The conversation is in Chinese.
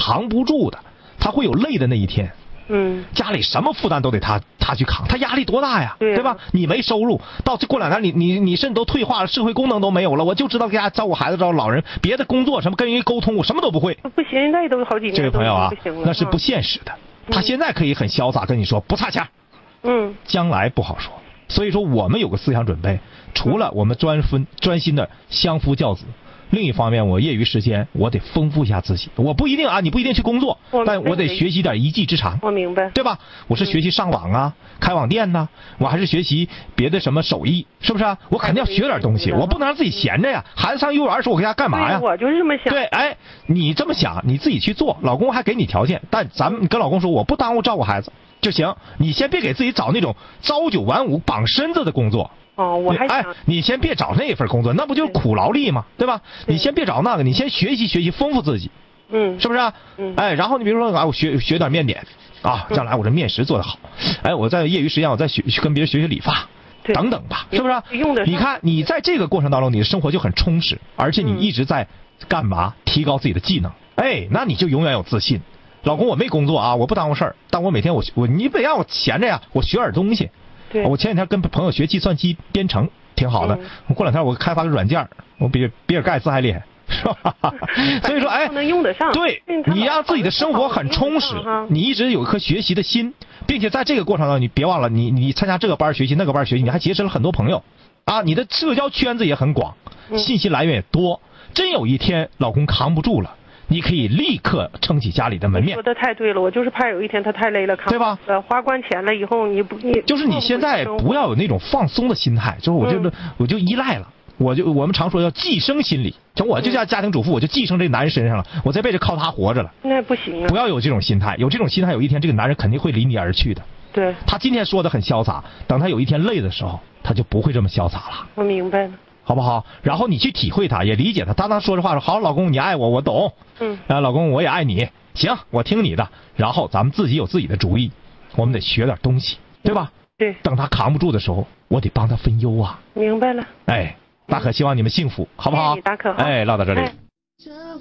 扛不住的，他会有累的那一天。家里什么负担都得他去扛，他压力多大呀，对吧？你没收入，到过2年你甚至都退化了，社会功能都没有了，我就知道给家照顾孩子、照顾老人，别的工作什么跟人沟通我什么都不会。 不行，现在都好几年。 这位朋友啊，那是不现实的。他现在可以很潇洒跟你说不差钱，将来不好说。所以说我们有个思想准备，除了我们专心的相夫教子。另一方面，我业余时间我得丰富一下自己。我不一定啊，你不一定去工作，但我得学习点一技之长。 我明白， 对吧？我是学习上网啊，开网店呐，我还是学习别的什么手艺，是不是啊？我肯定要学点东西，我不能让自己闲着呀。孩子上幼儿园时候，我给他干嘛呀？ 我就是这么想。 对，哎，你这么想，你自己去做，老公还给你条件，但你跟老公说，我不耽误照顾孩子就行。你先别给自己找那种朝九晚五绑身子的工作。 我还想， 你先别找那份工作，那不就是苦劳力吗？对吧？你先别找那个，你先学习学习，丰富自己，是不是啊？哎，然后你比如说啊，我学点面点，啊，将来我这面食做得好，哎，我在业余时间我再跟别人学理发，等等吧，是不是？你看你在这个过程当中，你的生活就很充实，而且你一直在干嘛？提高自己的技能，哎，那你就永远有自信。老公，我没工作啊，我不耽误事儿，但我每天你得让我闲着呀，我学点东西。我前几天跟朋友学计算机编程，挺好的。我过2天我开发个软件，我比比尔盖茨还厉害，是吧？所以说，哎， 能用得上。 对，你让自己的生活很充实，你一直有一颗学习的心，并且在这个过程当中，你别忘了，你参加这个班学习，那个班学习，你还结识了很多朋友，啊，你的社交圈子也很广，信息来源也多。真有一天老公扛不住了，你可以立刻撑起家里的门面。 说的太对了，我就是怕有一天他太累了， 对吧？ 花光钱了以后，你就是你现在不要有那种放松的心态，就是我就依赖了，我们常说叫寄生心理，我就叫家庭主妇，我就寄生这男人身上了，我这辈子靠他活着了。 那不行啊！ 不要有这种心态，有这种心态，有一天这个男人肯定会离你而去的。 对， 他今天说的很潇洒，等他有一天累的时候，他就不会这么潇洒了。 我明白了。 好不好？然后你去体会他，也理解他。当他说这话说，好，老公你爱我，我懂。老公我也爱你，行，我听你的。然后咱们自己有自己的主意，我们得学点东西，对吧？ 对。 等他扛不住的时候，我得帮他分忧啊。 明白了。 哎，大可希望你们幸福，好不好？ 大可。 哎，唠到这里。